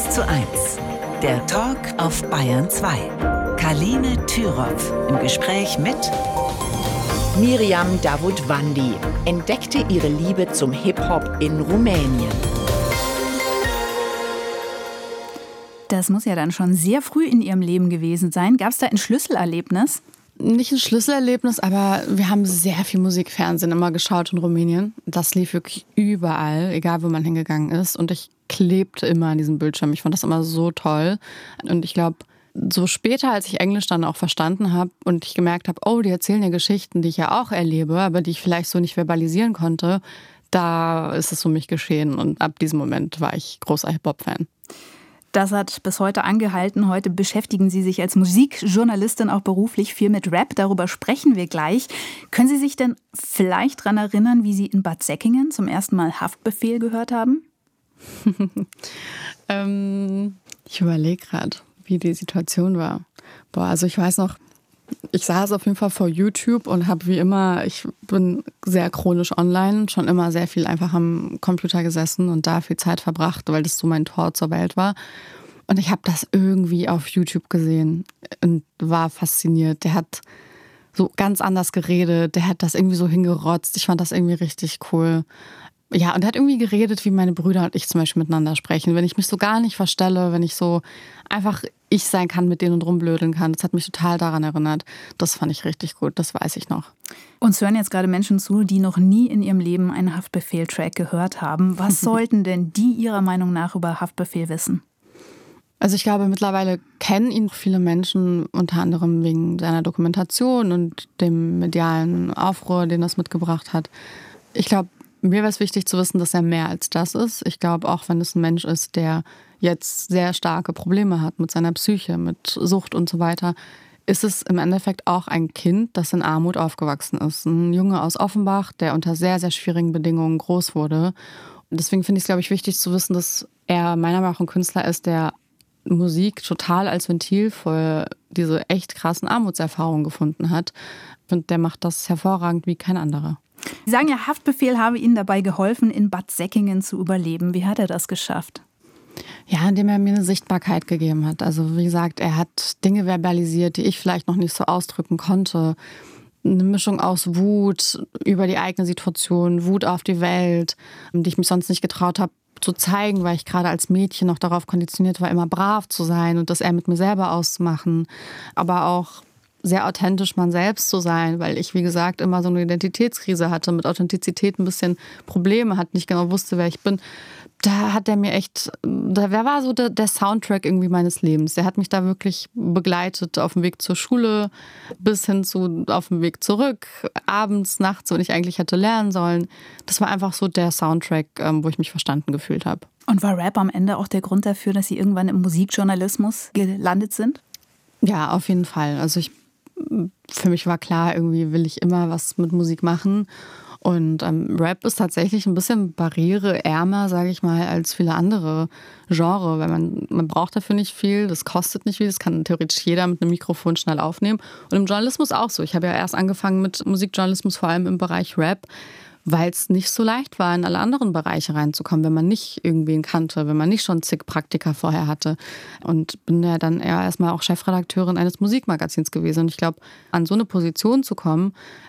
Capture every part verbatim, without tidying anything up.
eins zu eins, der Talk auf Bayern zwei. Kaline Thüroff im Gespräch mit Miriam Davutwandi entdeckte ihre Liebe zum Hip-Hop in Rumänien. Das muss ja dann schon sehr früh in ihrem Leben gewesen sein. Gab es da ein Schlüsselerlebnis? Nicht ein Schlüsselerlebnis, aber wir haben sehr viel Musikfernsehen immer geschaut in Rumänien. Das lief wirklich überall, egal wo man hingegangen ist. Und ich klebte immer an diesem Bildschirm. Ich fand das immer so toll. Und ich glaube, so später, als ich Englisch dann auch verstanden habe und ich gemerkt habe, oh, die erzählen ja Geschichten, die ich ja auch erlebe, aber die ich vielleicht so nicht verbalisieren konnte, da ist es um mich geschehen. Und ab diesem Moment war ich großer Hip-Hop-Fan. Das hat bis heute angehalten. Heute beschäftigen Sie sich als Musikjournalistin auch beruflich viel mit Rap. Darüber sprechen wir gleich. Können Sie sich denn vielleicht daran erinnern, wie Sie in Bad Säckingen zum ersten Mal Haftbefehl gehört haben? ähm, ich überlege gerade, wie die Situation war. Boah, also ich weiß noch, ich saß auf jeden Fall vor YouTube und habe wie immer, ich bin sehr chronisch online, schon immer sehr viel einfach am Computer gesessen und da viel Zeit verbracht, weil das so mein Tor zur Welt war. Und ich habe das irgendwie auf YouTube gesehen und war fasziniert. Der hat so ganz anders geredet, der hat das irgendwie so hingerotzt. Ich fand das irgendwie richtig cool. Ja, und er hat irgendwie geredet, wie meine Brüder und ich zum Beispiel miteinander sprechen. Wenn ich mich so gar nicht verstelle, wenn ich so einfach ich sein kann mit denen und rumblödeln kann. Das hat mich total daran erinnert. Das fand ich richtig gut, das weiß ich noch. Uns hören jetzt gerade Menschen zu, die noch nie in ihrem Leben einen Haftbefehl-Track gehört haben. Was sollten denn die Ihrer Meinung nach über Haftbefehl wissen? Also ich glaube, mittlerweile kennen ihn viele Menschen, unter anderem wegen seiner Dokumentation und dem medialen Aufruhr, den das mitgebracht hat. Ich glaube, mir wäre es wichtig zu wissen, dass er mehr als das ist. Ich glaube, auch wenn es ein Mensch ist, der jetzt sehr starke Probleme hat mit seiner Psyche, mit Sucht und so weiter, ist es im Endeffekt auch ein Kind, das in Armut aufgewachsen ist. Ein Junge aus Offenbach, der unter sehr, sehr schwierigen Bedingungen groß wurde. Und deswegen finde ich es, glaube ich, wichtig zu wissen, dass er meiner Meinung nach ein Künstler ist, der Musik total als Ventil für diese echt krassen Armutserfahrungen gefunden hat. Und der macht das hervorragend wie kein anderer. Sie sagen ja, Haftbefehl habe Ihnen dabei geholfen, in Bad Säckingen zu überleben. Wie hat er das geschafft? Ja, indem er mir eine Sichtbarkeit gegeben hat. Also wie gesagt, er hat Dinge verbalisiert, die ich vielleicht noch nicht so ausdrücken konnte. Eine Mischung aus Wut über die eigene Situation, Wut auf die Welt, die ich mich sonst nicht getraut habe zu zeigen, weil ich gerade als Mädchen noch darauf konditioniert war, immer brav zu sein und das eher mit mir selber auszumachen. Aber auch sehr authentisch man selbst zu sein, weil ich, wie gesagt, immer so eine Identitätskrise hatte, mit Authentizität ein bisschen Probleme hatte, nicht genau wusste, wer ich bin. Da hat er mir echt, da war so der, der Soundtrack irgendwie meines Lebens. Der hat mich da wirklich begleitet auf dem Weg zur Schule bis hin zu auf dem Weg zurück, abends, nachts, wenn ich eigentlich hätte lernen sollen. Das war einfach so der Soundtrack, wo ich mich verstanden gefühlt habe. Und war Rap am Ende auch der Grund dafür, dass Sie irgendwann im Musikjournalismus gelandet sind? Ja, auf jeden Fall. Also ich Für mich war klar, irgendwie will ich immer was mit Musik machen. Und ähm, Rap ist tatsächlich ein bisschen barriereärmer, sage ich mal, als viele andere Genres. Weil man, man braucht dafür nicht viel, das kostet nicht viel, das kann theoretisch jeder mit einem Mikrofon schnell aufnehmen. Und im Journalismus auch so. Ich habe ja erst angefangen mit Musikjournalismus, vor allem im Bereich Rap, weil es nicht so leicht war, in alle anderen Bereiche reinzukommen, wenn man nicht irgendwen kannte, wenn man nicht schon zig Praktika vorher hatte. Und bin ja dann eher erstmal auch Chefredakteurin eines Musikmagazins gewesen. Und ich glaube, an so eine Position zu kommen,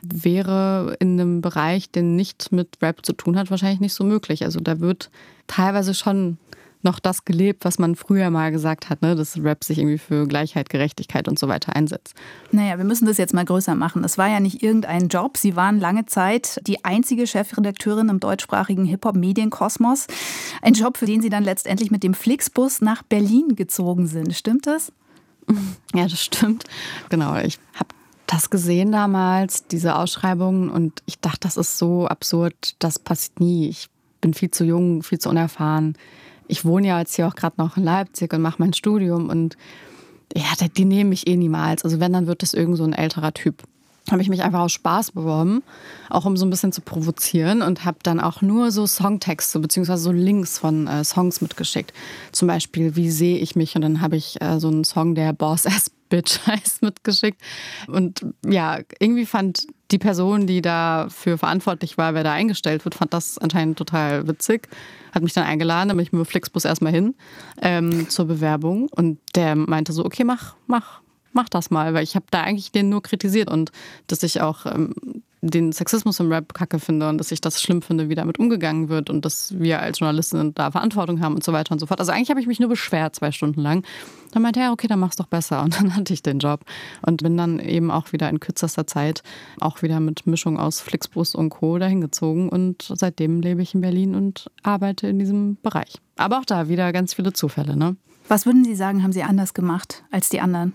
wäre in einem Bereich, der nicht mit Rap zu tun hat, wahrscheinlich nicht so möglich. Also da wird teilweise schon noch das gelebt, was man früher mal gesagt hat, ne? Dass Rap sich irgendwie für Gleichheit, Gerechtigkeit und so weiter einsetzt. Naja, wir müssen das jetzt mal größer machen. Es war ja nicht irgendein Job. Sie waren lange Zeit die einzige Chefredakteurin im deutschsprachigen Hip-Hop-Medienkosmos. Ein Job, für den Sie dann letztendlich mit dem Flixbus nach Berlin gezogen sind. Stimmt das? Ja, das stimmt. Genau, ich habe das gesehen damals, diese Ausschreibungen, und ich dachte, das ist so absurd, das passiert nie. Ich bin viel zu jung, viel zu unerfahren. Ich wohne ja jetzt hier auch gerade noch in Leipzig und mache mein Studium und ja, die nehmen mich eh niemals. Also wenn, dann wird das irgend so ein älterer Typ. Habe ich mich einfach aus Spaß beworben, auch um so ein bisschen zu provozieren, und habe dann auch nur so Songtexte bzw. so Links von äh, Songs mitgeschickt. Zum Beispiel, wie sehe ich mich? Und dann habe ich äh, so einen Song, der Boss Ass Bitch heißt, mitgeschickt. Und ja, irgendwie fand die Person, die dafür verantwortlich war, wer da eingestellt wird, fand das anscheinend total witzig. Hat mich dann eingeladen, da bin ich mit dem Flixbus erstmal hin ähm, zur Bewerbung. Und der meinte so, okay, mach, mach, mach das mal. Weil ich habe da eigentlich den nur kritisiert und dass ich auch ähm, den Sexismus im Rap kacke finde und dass ich das schlimm finde, wie damit umgegangen wird und dass wir als Journalistinnen da Verantwortung haben und so weiter und so fort. Also eigentlich habe ich mich nur beschwert, zwei Stunden lang. Dann meinte er, ja, okay, dann mach's doch besser. Und dann hatte ich den Job und bin dann eben auch wieder in kürzester Zeit auch wieder mit Mischung aus Flixbus und Co. dahin gezogen. Und seitdem lebe ich in Berlin und arbeite in diesem Bereich. Aber auch da wieder ganz viele Zufälle, ne? Was würden Sie sagen, haben Sie anders gemacht als die anderen?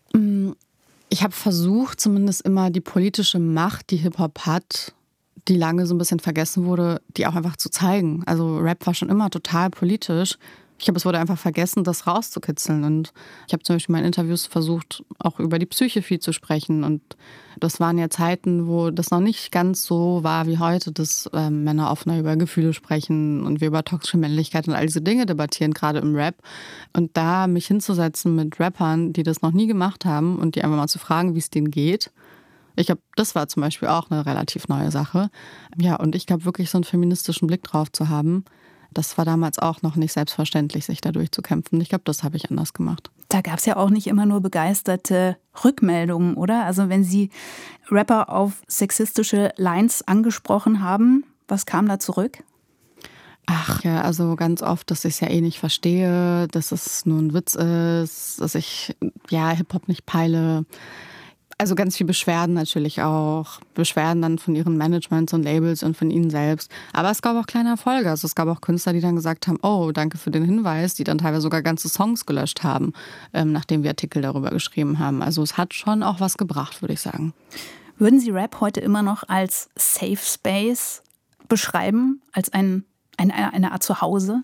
Ich habe versucht, zumindest immer die politische Macht, die Hip-Hop hat, die lange so ein bisschen vergessen wurde, die auch einfach zu zeigen. Also Rap war schon immer total politisch. Ich glaube, es wurde einfach vergessen, das rauszukitzeln. Und ich habe zum Beispiel in meinen Interviews versucht, auch über die Psyche viel zu sprechen. Und das waren ja Zeiten, wo das noch nicht ganz so war wie heute, dass äh, Männer offener über Gefühle sprechen und wir über toxische Männlichkeit und all diese Dinge debattieren, gerade im Rap. Und da mich hinzusetzen mit Rappern, die das noch nie gemacht haben und die einfach mal zu fragen, wie es denen geht. Ich glaube, das war zum Beispiel auch eine relativ neue Sache. Ja, und ich glaube, wirklich so einen feministischen Blick drauf zu haben, das war damals auch noch nicht selbstverständlich, sich da durchzukämpfen. Ich glaube, das habe ich anders gemacht. Da gab es ja auch nicht immer nur begeisterte Rückmeldungen, oder? Also wenn Sie Rapper auf sexistische Lines angesprochen haben, was kam da zurück? Ach ja, also ganz oft, dass ich es ja eh nicht verstehe, dass es nur ein Witz ist, dass ich ja Hip-Hop nicht peile. Also ganz viel Beschwerden natürlich auch. Beschwerden dann von ihren Managements und Labels und von ihnen selbst. Aber es gab auch kleine Erfolge. Also es gab auch Künstler, die dann gesagt haben, oh, danke für den Hinweis, die dann teilweise sogar ganze Songs gelöscht haben, ähm, nachdem wir Artikel darüber geschrieben haben. Also es hat schon auch was gebracht, würde ich sagen. Würden Sie Rap heute immer noch als Safe Space beschreiben? Als ein, ein, eine Art Zuhause?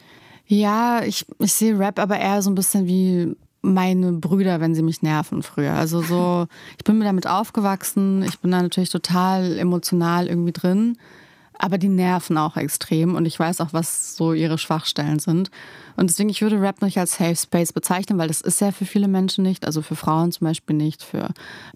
Ja, ich, ich sehe Rap aber eher so ein bisschen wie meine Brüder, wenn sie mich nerven früher. Also so, ich bin mir damit aufgewachsen, ich bin da natürlich total emotional irgendwie drin, aber die nerven auch extrem und ich weiß auch, was so ihre Schwachstellen sind. Und deswegen, ich würde Rap nicht als Safe Space bezeichnen, weil das ist ja für viele Menschen nicht, also für Frauen zum Beispiel nicht, für,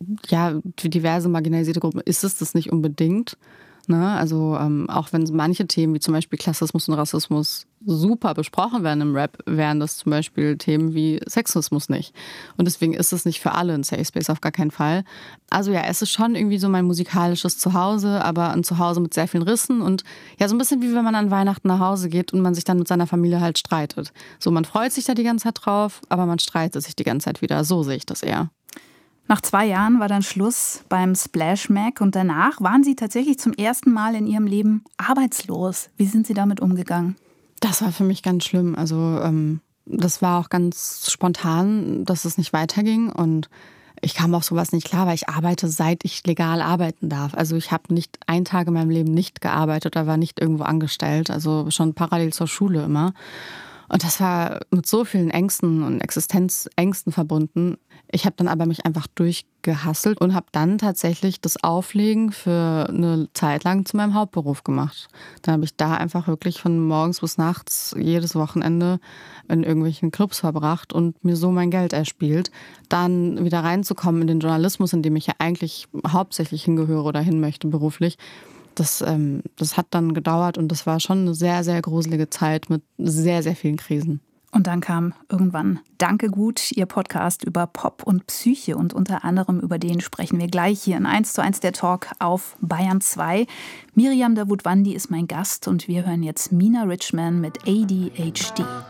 ja, für diverse marginalisierte Gruppen ist es das nicht unbedingt. Ne? Also ähm, auch wenn manche Themen wie zum Beispiel Klassismus und Rassismus super besprochen werden im Rap, wären das zum Beispiel Themen wie Sexismus nicht. Und deswegen ist es nicht für alle ein Safe Space, auf gar keinen Fall. Also ja, es ist schon irgendwie so mein musikalisches Zuhause, aber ein Zuhause mit sehr vielen Rissen und ja, so ein bisschen wie wenn man an Weihnachten nach Hause geht und man sich dann mit seiner Familie halt streitet. So, man freut sich da die ganze Zeit drauf, aber man streitet sich die ganze Zeit wieder. So sehe ich das eher. Nach zwei Jahren war dann Schluss beim Splash Mag und danach waren Sie tatsächlich zum ersten Mal in Ihrem Leben arbeitslos. Wie sind Sie damit umgegangen? Das war für mich ganz schlimm. Also ähm, das war auch ganz spontan, dass es nicht weiterging und ich kam auf sowas nicht klar, weil ich arbeite, seit ich legal arbeiten darf. Also ich habe nicht einen Tag in meinem Leben nicht gearbeitet oder war nicht irgendwo angestellt, also schon parallel zur Schule immer. Und das war mit so vielen Ängsten und Existenzängsten verbunden. Ich habe dann aber mich einfach durchgehasselt und habe dann tatsächlich das Auflegen für eine Zeit lang zu meinem Hauptberuf gemacht. Dann habe ich da einfach wirklich von morgens bis nachts jedes Wochenende in irgendwelchen Clubs verbracht und mir so mein Geld erspielt. Dann wieder reinzukommen in den Journalismus, in dem ich ja eigentlich hauptsächlich hingehöre oder hin möchte beruflich. Das, ähm, das hat dann gedauert und das war schon eine sehr, sehr gruselige Zeit mit sehr, sehr vielen Krisen. Und dann kam irgendwann Danke gut, Ihr Podcast über Pop und Psyche und unter anderem über den sprechen wir gleich hier in eins zu eins der Talk auf Bayern zwei. Miriam Davut-Wandi ist mein Gast und wir hören jetzt Mina Richman mit A D H D.